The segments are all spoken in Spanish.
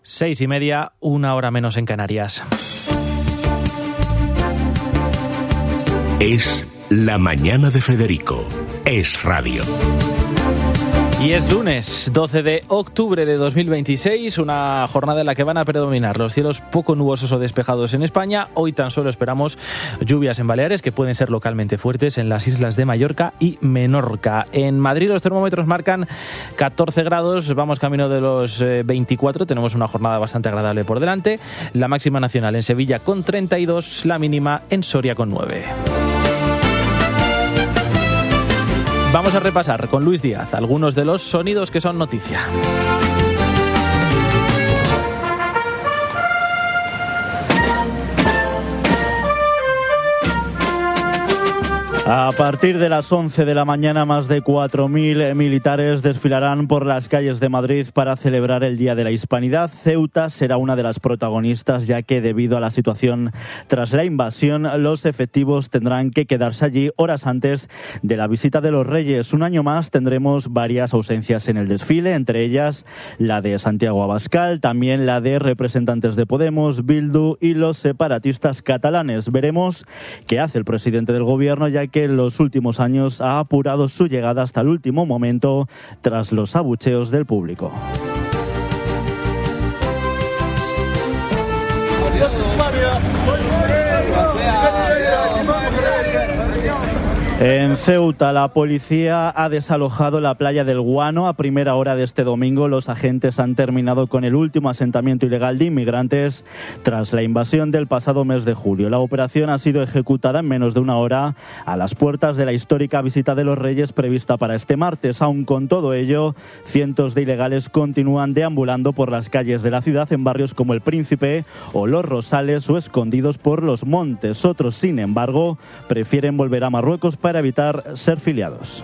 6:30, 1 hora menos en Canarias. Es la mañana de Federico. Es radio. Y es lunes, 12 de octubre de 2026, una jornada en la que van a predominar los cielos poco nubosos o despejados en España. Hoy tan solo esperamos lluvias en Baleares, que pueden ser localmente fuertes en las islas de Mallorca y Menorca. En Madrid los termómetros marcan 14 grados, vamos camino de los 24, tenemos una jornada bastante agradable por delante. La máxima nacional en Sevilla con 32, la mínima en Soria con 9. Vamos a repasar con Luis Díaz algunos de los sonidos que son noticia. A partir de las 11 de la mañana, más de 4.000 militares desfilarán por las calles de Madrid para celebrar el Día de la Hispanidad. Ceuta será una de las protagonistas, ya que debido a la situación tras la invasión, los efectivos tendrán que quedarse allí horas antes de la visita de los Reyes. Un año más tendremos varias ausencias en el desfile, entre ellas la de Santiago Abascal, también la de representantes de Podemos, Bildu y los separatistas catalanes. Veremos qué hace el presidente del gobierno, ya que en los últimos años ha apurado su llegada hasta el último momento tras los abucheos del público. En Ceuta, la policía ha desalojado la playa del Guano. A primera hora de este domingo, los agentes han terminado con el último asentamiento ilegal de inmigrantes tras la invasión del pasado mes de julio. La operación ha sido ejecutada en menos de una hora a las puertas de la histórica visita de los Reyes prevista para este martes. Aun con todo ello, cientos de ilegales continúan deambulando por las calles de la ciudad en barrios como El Príncipe o Los Rosales o escondidos por los montes. Otros, sin embargo, prefieren volver a Marruecos para evitar ser filiados.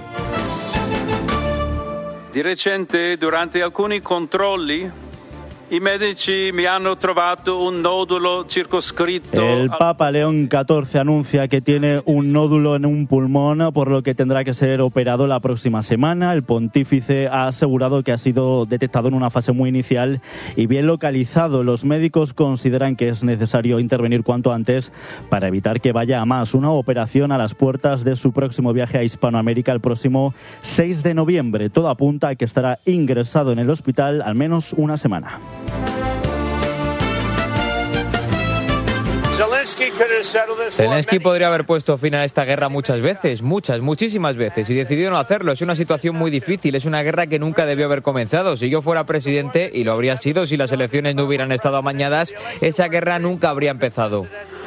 Di recente, durante alcuni controlli, i medici mi hanno trovato un nodulo circoscritto. El Papa León XIV anuncia que tiene un nódulo en un pulmón, por lo que tendrá que ser operado la próxima semana. El pontífice ha asegurado que ha sido detectado en una fase muy inicial y bien localizado. Los médicos consideran que es necesario intervenir cuanto antes para evitar que vaya a más. Una operación a las puertas de su próximo viaje a Hispanoamérica el próximo 6 de noviembre. Todo apunta a que estará ingresado en el hospital al menos una semana. Zelensky podría haber puesto fin a esta guerra muchísimas veces, y decidió no hacerlo. Es una situación muy difícil, es una guerra que nunca debió haber comenzado. Si yo fuera presidente, y lo habría sido si las elecciones no hubieran estado amañadas, esa guerra nunca habría empezado.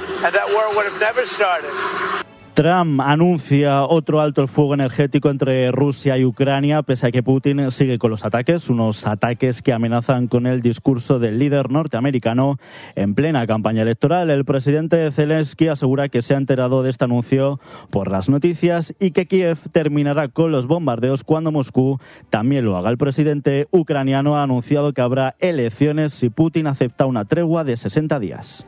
Trump anuncia otro alto el fuego energético entre Rusia y Ucrania, pese a que Putin sigue con los ataques, unos ataques que amenazan con el discurso del líder norteamericano en plena campaña electoral. El presidente Zelensky asegura que se ha enterado de este anuncio por las noticias y que Kiev terminará con los bombardeos cuando Moscú también lo haga. El presidente ucraniano ha anunciado que habrá elecciones si Putin acepta una tregua de 60 días.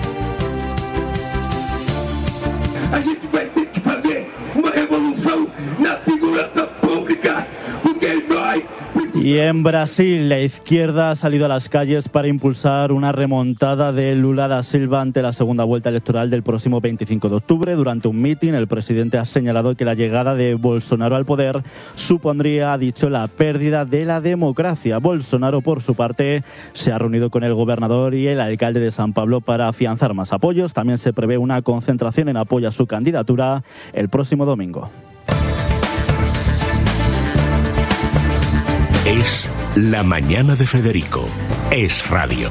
A gente vai ter que fazer uma revolução na segurança pública, porque nós Y en Brasil, la izquierda ha salido a las calles para impulsar una remontada de Lula da Silva ante la segunda vuelta electoral del próximo 25 de octubre. Durante un mitin, el presidente ha señalado que la llegada de Bolsonaro al poder supondría, ha dicho, la pérdida de la democracia. Bolsonaro, por su parte, se ha reunido con el gobernador y el alcalde de San Pablo para afianzar más apoyos. También se prevé una concentración en apoyo a su candidatura el próximo domingo. Es la mañana de Federico. Es radio.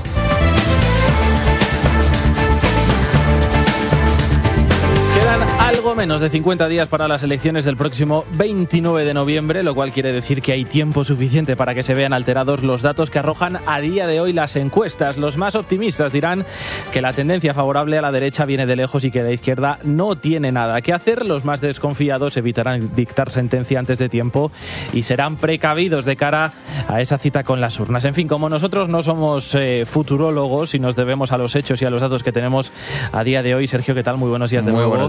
Algo menos de 50 días para las elecciones del próximo 29 de noviembre, lo cual quiere decir que hay tiempo suficiente para que se vean alterados los datos que arrojan a día de hoy las encuestas. Los más optimistas dirán que la tendencia favorable a la derecha viene de lejos y que la izquierda no tiene nada que hacer. Los más desconfiados evitarán dictar sentencia antes de tiempo y serán precavidos de cara a esa cita con las urnas. En fin, como nosotros no somos futurólogos y nos debemos a los hechos y a los datos que tenemos a día de hoy, Sergio, ¿qué tal? Muy buenos días de nuevo. Muy buenos días. Pues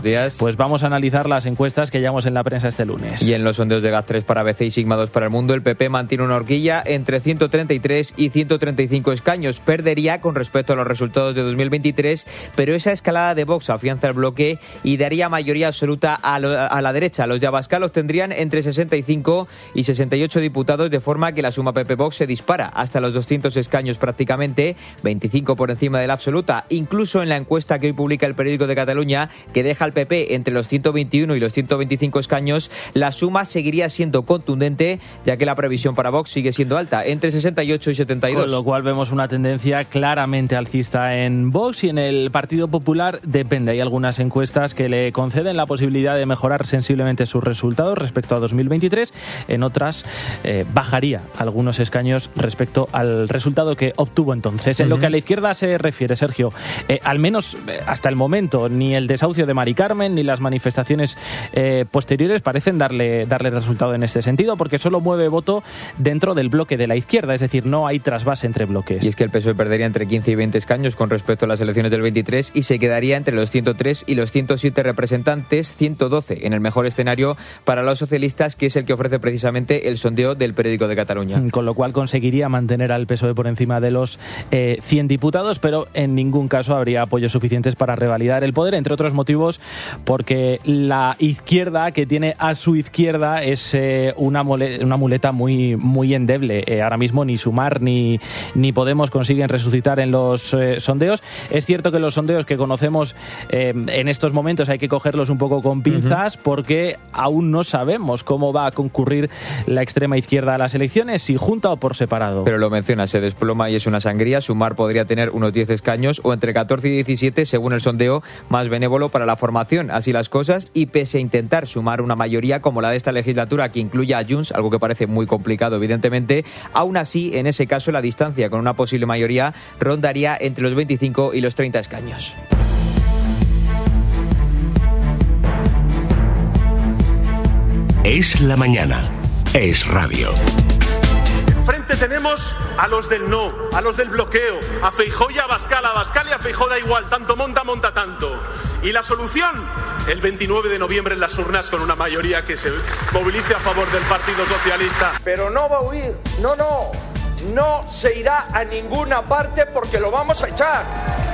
pues vamos a analizar las encuestas que llevamos en la prensa este lunes. Y en los sondeos de GAT3 para ABC y Sigma 2 para El Mundo, el PP mantiene una horquilla entre 133 y 135 escaños. Perdería con respecto a los resultados de 2023, pero esa escalada de Vox afianza el bloque y daría mayoría absoluta a la derecha. Los de Abascal obtendrían entre 65 y 68 diputados, de forma que la suma PP-Vox se dispara hasta los 200 escaños prácticamente, 25 por encima de la absoluta. Incluso en la encuesta que hoy publica el Periódico de Cataluña, que deja al PP entre los 121 y los 125 escaños, la suma seguiría siendo contundente, ya que la previsión para Vox sigue siendo alta, entre 68 y 72. Con lo cual vemos una tendencia claramente alcista en Vox, y en el Partido Popular depende. Hay algunas encuestas que le conceden la posibilidad de mejorar sensiblemente sus resultados respecto a 2023. En otras bajaría algunos escaños respecto al resultado que obtuvo entonces. En lo que a la izquierda se refiere, Sergio, al menos hasta el momento, ni el desahucio de Mari Carmen ni las manifestaciones posteriores parecen darle resultado en este sentido, porque solo mueve voto dentro del bloque de la izquierda, es decir, no hay trasvase entre bloques. Y es que el PSOE perdería entre 15 y 20 escaños con respecto a las elecciones del 23 y se quedaría entre los 103 y los 107 representantes, 112 en el mejor escenario para los socialistas, que es el que ofrece precisamente el sondeo del Periódico de Cataluña. Con lo cual conseguiría mantener al PSOE por encima de los 100 diputados, pero en ningún caso habría apoyos suficientes para revalidar el poder, entre otros motivos porque la izquierda que tiene a su izquierda es una muleta muy, muy endeble. Ahora mismo ni Sumar ni Podemos consiguen resucitar en los sondeos. Es cierto que los sondeos que conocemos en estos momentos hay que cogerlos un poco con pinzas, porque aún no sabemos cómo va a concurrir la extrema izquierda a las elecciones, si junta o por separado. Pero lo menciona, se desploma y es una sangría. Sumar podría tener unos 10 escaños o entre 14 y 17 según el sondeo más benévolo para la formación. Así las cosas, y pese a intentar sumar una mayoría como la de esta legislatura que incluya a Junts, algo que parece muy complicado evidentemente, aún así en ese caso la distancia con una posible mayoría rondaría entre los 25 y los 30 escaños. Es la mañana. Es radio. Enfrente tenemos a los del no, a los del bloqueo, a Feijóo y a Abascal. A Abascal y a Feijóo da igual, tanto monta tanto. Y la solución, el 29 de noviembre en las urnas con una mayoría que se movilice a favor del Partido Socialista. Pero no va a huir, no se irá a ninguna parte porque lo vamos a echar.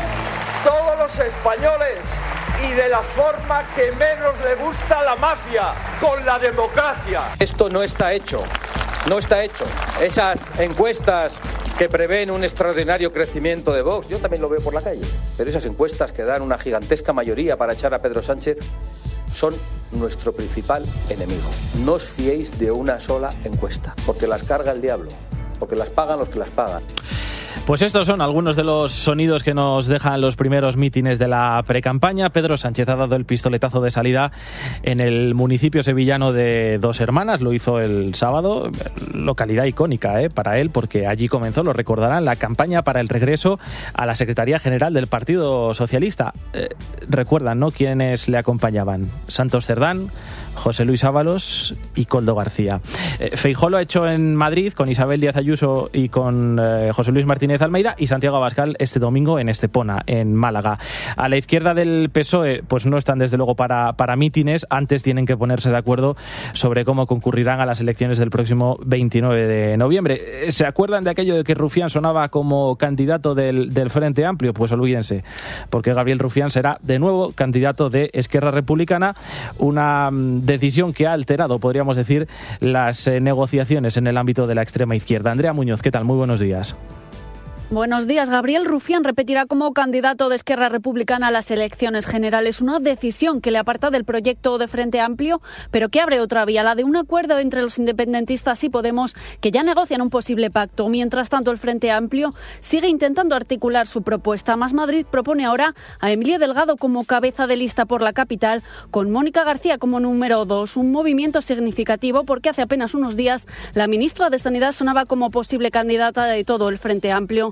Todos los españoles, y de la forma que menos le gusta a la mafia, con la democracia. Esto no está hecho. No está hecho. Esas encuestas que prevén un extraordinario crecimiento de Vox, yo también lo veo por la calle, pero esas encuestas que dan una gigantesca mayoría para echar a Pedro Sánchez son nuestro principal enemigo. No os fiéis de una sola encuesta, porque las carga el diablo, porque las pagan los que las pagan. Pues estos son algunos de los sonidos que nos dejan los primeros mítines de la precampaña. Pedro Sánchez ha dado el pistoletazo de salida en el municipio sevillano de Dos Hermanas. Lo hizo el sábado, localidad icónica para él, porque allí comenzó, lo recordarán, la campaña para el regreso a la Secretaría General del Partido Socialista. Recuerdan, ¿no?, quiénes le acompañaban: Santos Cerdán, José Luis Ábalos y Koldo García. Feijóo lo ha hecho en Madrid con Isabel Díaz Ayuso y con José Luis Martínez Almeida, y Santiago Abascal este domingo en Estepona, en Málaga. A la izquierda del PSOE pues no están desde luego para mítines. Antes tienen que ponerse de acuerdo sobre cómo concurrirán a las elecciones del próximo 29 de noviembre. ¿Se acuerdan de aquello de que Rufián sonaba como candidato del Frente Amplio? Pues olvídense, porque Gabriel Rufián será de nuevo candidato de Esquerra Republicana, una decisión que ha alterado, podríamos decir, las negociaciones en el ámbito de la extrema izquierda. Andrea Muñoz, ¿qué tal? Muy buenos días. Buenos días. Gabriel Rufián repetirá como candidato de Esquerra Republicana a las elecciones generales, una decisión que le aparta del proyecto de Frente Amplio, pero que abre otra vía, la de un acuerdo entre los independentistas y Podemos, que ya negocian un posible pacto. Mientras tanto, el Frente Amplio sigue intentando articular su propuesta. Más Madrid propone ahora a Emilio Delgado como cabeza de lista por la capital, con Mónica García como número 2, un movimiento significativo porque hace apenas unos días la ministra de Sanidad sonaba como posible candidata de todo el Frente Amplio.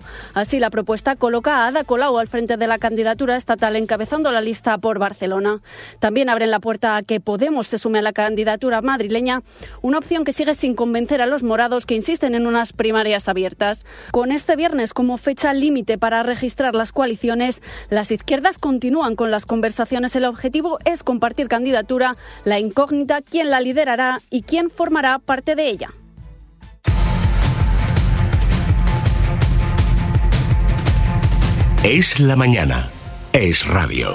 Así, la propuesta coloca a Ada Colau al frente de la candidatura estatal, encabezando la lista por Barcelona. También abren la puerta a que Podemos se sume a la candidatura madrileña, una opción que sigue sin convencer a los morados, que insisten en unas primarias abiertas. Con este viernes como fecha límite para registrar las coaliciones, las izquierdas continúan con las conversaciones. El objetivo es compartir candidatura, la incógnita, quién la liderará y quién formará parte de ella. Es la mañana. Es radio.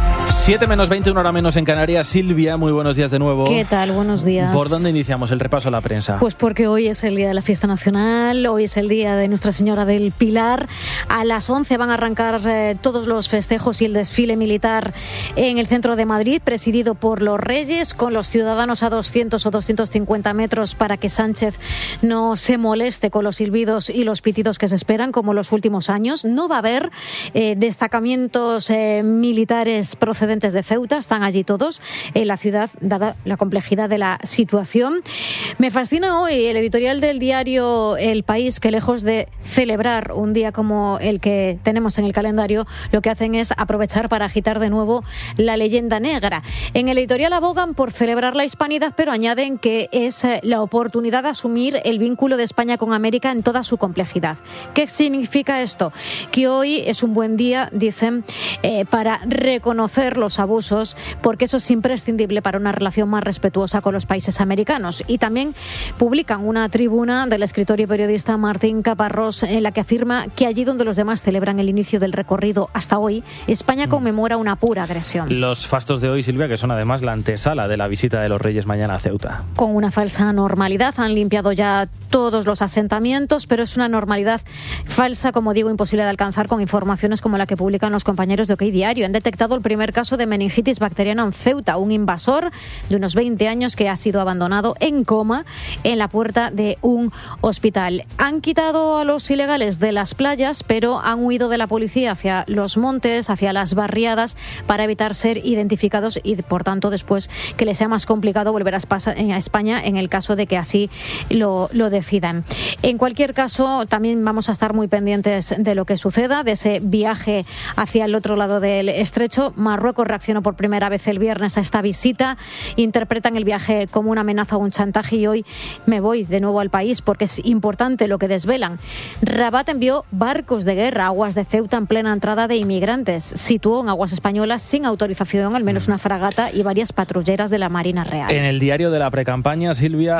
7 menos 20, una hora menos en Canarias. Silvia, muy buenos días de nuevo. ¿Qué tal? Buenos días. ¿Por dónde iniciamos el repaso a la prensa? Pues porque hoy es el día de la fiesta nacional, hoy es el día de Nuestra Señora del Pilar. A las 11 van a arrancar todos los festejos y el desfile militar en el centro de Madrid, presidido por los Reyes, con los ciudadanos a 200 o 250 metros para que Sánchez no se moleste con los silbidos y los pitidos que se esperan, como los últimos años. No va a haber destacamentos militares procedentes de Ceuta, están allí todos en la ciudad, dada la complejidad de la situación. Me fascina hoy el editorial del diario El País, que lejos de celebrar un día como el que tenemos en el calendario, lo que hacen es aprovechar para agitar de nuevo la leyenda negra. En el editorial abogan por celebrar la hispanidad, pero añaden que es la oportunidad de asumir el vínculo de España con América en toda su complejidad. ¿Qué significa esto? Que hoy es un buen día, dicen, para reconocer los abusos, porque eso es imprescindible para una relación más respetuosa con los países americanos. Y también publican una tribuna del escritor y periodista Martín Caparrós, en la que afirma que allí donde los demás celebran el inicio del recorrido hasta hoy, España conmemora una pura agresión. Los fastos de hoy, Silvia, que son además la antesala de la visita de los Reyes mañana a Ceuta. Con una falsa normalidad, han limpiado ya todos los asentamientos, pero es una normalidad falsa, como digo, imposible de alcanzar con informaciones como la que publican los compañeros de OK Diario. Han detectado el primer caso de meningitis bacteriana en Ceuta, un invasor de unos 20 años que ha sido abandonado en coma en la puerta de un hospital. Han quitado a los ilegales de las playas, pero han huido de la policía hacia los montes, hacia las barriadas, para evitar ser identificados y, por tanto, después que les sea más complicado volver a España en el caso de que así lo decidan. En cualquier caso, también vamos a estar muy pendientes de lo que suceda, de ese viaje hacia el otro lado del estrecho. Marruecos reaccionó por primera vez el viernes a esta visita, interpretan el viaje como una amenaza o un chantaje, y hoy me voy de nuevo al país porque es importante lo que desvelan. Rabat envió barcos de guerra a aguas de Ceuta en plena entrada de inmigrantes. Situó en aguas españolas sin autorización al menos una fragata y varias patrulleras de la Marina Real. En el diario de la precampaña, Silvia,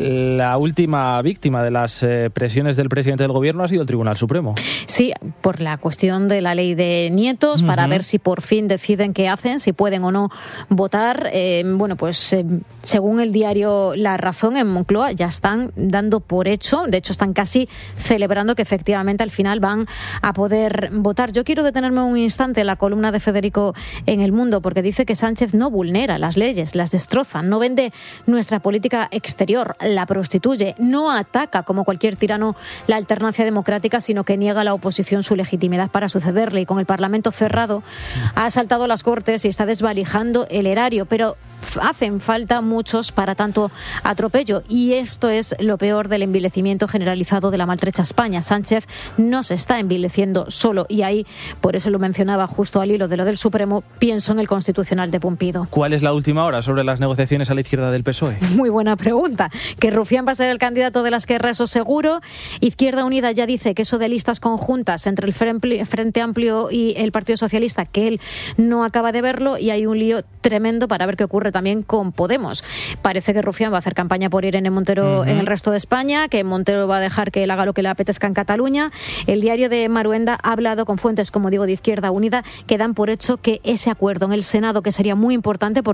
la última víctima de las presiones del presidente del gobierno ha sido el Tribunal Supremo. Sí, por la cuestión de la ley de nietos, para ver si por fin deciden qué hacen, si pueden o no votar. Según el diario La Razón, en Moncloa ya están dando por hecho, de hecho están casi celebrando que efectivamente al final van a poder votar. Yo quiero detenerme un instante en la columna de Federico en El Mundo, porque dice que Sánchez no vulnera las leyes, las destroza, no vende nuestra política exterior, la prostituye, no ataca como cualquier tirano la alternancia democrática, sino que niega a la oposición su legitimidad para sucederle, y con el Parlamento cerrado ha asaltado las Cortes y está desvalijando el erario, pero hacen falta muchos para tanto atropello, y esto es lo peor del envilecimiento generalizado de la maltrecha España. Sánchez no se está envileciendo solo, y ahí, por eso lo mencionaba justo al hilo de lo del Supremo, pienso en el Constitucional de Pumpido. ¿Cuál es la última hora sobre las negociaciones a la izquierda del PSOE? Muy buena pregunta. Que Rufián va a ser el candidato de la Esquerra, eso seguro. Izquierda Unida ya dice que eso de listas conjuntas entre el Frente Amplio y el Partido Socialista, que él no acaba de verlo, y hay un lío tremendo para ver qué ocurre también con Podemos. Parece que Rufián va a hacer campaña por Irene Montero en el resto de España, que Montero va a dejar que él haga lo que le apetezca en Cataluña. El diario de Maruenda ha hablado con fuentes, como digo, de Izquierda Unida, que dan por hecho que ese acuerdo en el Senado, que sería muy importante